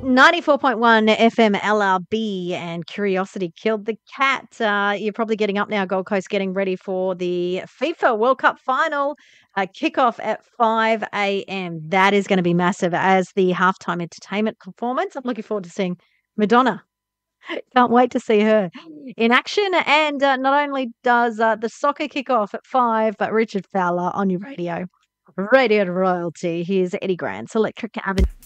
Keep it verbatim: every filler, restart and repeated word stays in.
ninety-four point one F M L R B and Curiosity Killed the Cat. Uh, you're probably getting up now, Gold Coast, getting ready for the FIFA World Cup final uh, kickoff at five a.m. That is going to be massive as the halftime entertainment performance. I'm looking forward to seeing Madonna. Can't wait to see her in action. And uh, not only does uh, the soccer kick off at five, but Richard Fowler on your radio. Radio to Royalty. Here's Eddie Grant's Electric Avenue.